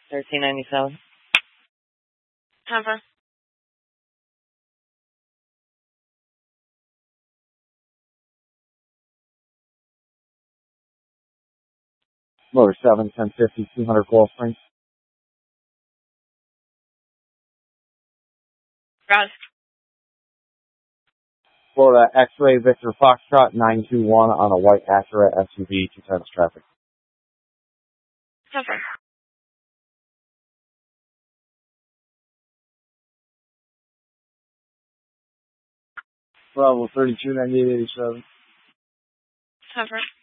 1397. Cover. Motor 7, 1050, 200 Coral Springs. Rouse. Florida X-Ray Victor Foxtrot 921 on a white Acura SUV, 2 times traffic. Cover. Bravo 329887. Cover.